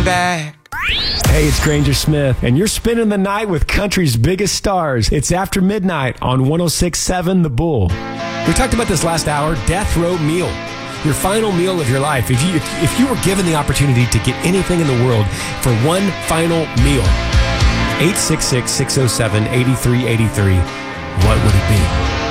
back. Hey, it's Granger Smith, and you're spending the night with country's biggest stars. It's After Midnight on 106.7 The Bull. We talked about this last hour, death row meal. Your final meal of your life. If you were given the opportunity to get anything in the world for one final meal, 866-607-8383, what would it be?